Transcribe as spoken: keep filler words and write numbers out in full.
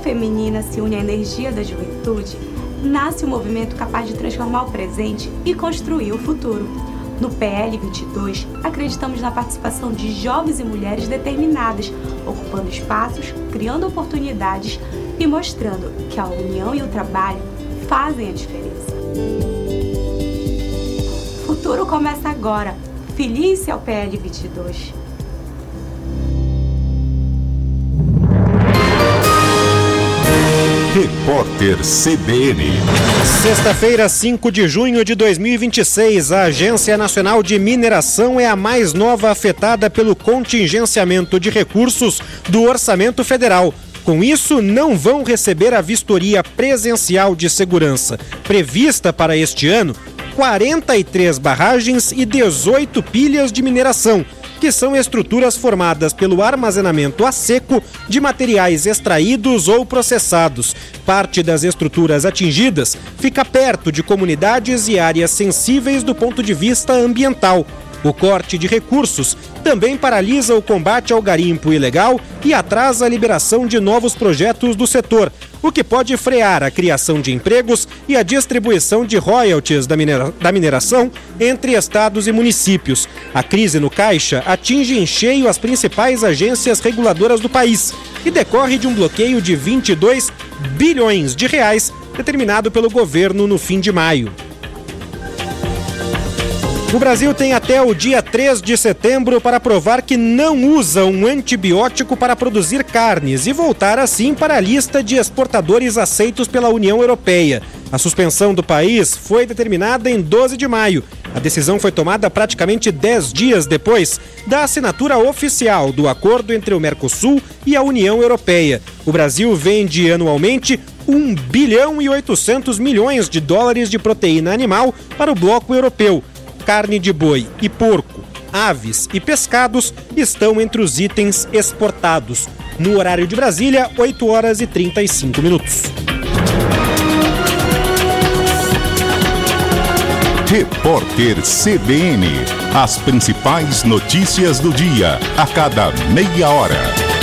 feminina se une à energia da juventude, nasce um movimento capaz de transformar o presente e construir o futuro. No P L vinte e dois, acreditamos na participação de jovens e mulheres determinadas, ocupando espaços, criando oportunidades e mostrando que a união e o trabalho fazem a diferença. O futuro começa agora. Filie-se ao P L vinte e dois. Repórter C B N. Sexta-feira, cinco de junho de dois mil e vinte e seis, a Agência Nacional de Mineração é a mais nova afetada pelo contingenciamento de recursos do Orçamento Federal. Com isso, não vão receber a vistoria presencial de segurança prevista para este ano quarenta e três barragens e dezoito pilhas de mineração, que são estruturas formadas pelo armazenamento a seco de materiais extraídos ou processados. Parte das estruturas atingidas fica perto de comunidades e áreas sensíveis do ponto de vista ambiental. O corte de recursos também paralisa o combate ao garimpo ilegal e atrasa a liberação de novos projetos do setor, o que pode frear a criação de empregos e a distribuição de royalties da, minera- da mineração entre estados e municípios. A crise no caixa atinge em cheio as principais agências reguladoras do país e decorre de um bloqueio de vinte e dois bilhões de reais determinado pelo governo no fim de maio. O Brasil tem até o dia três de setembro para provar que não usa um antibiótico para produzir carnes e voltar assim para a lista de exportadores aceitos pela União Europeia. A suspensão do país foi determinada em doze de maio. A decisão foi tomada praticamente dez dias depois da assinatura oficial do acordo entre o Mercosul e a União Europeia. O Brasil vende anualmente um bilhão e oitocentos milhões de dólares de proteína animal para o bloco europeu. Carne de boi e porco, aves e pescados estão entre os itens exportados. No horário de Brasília, oito horas e trinta e cinco minutos. Repórter C B N. As principais notícias do dia, a cada meia hora.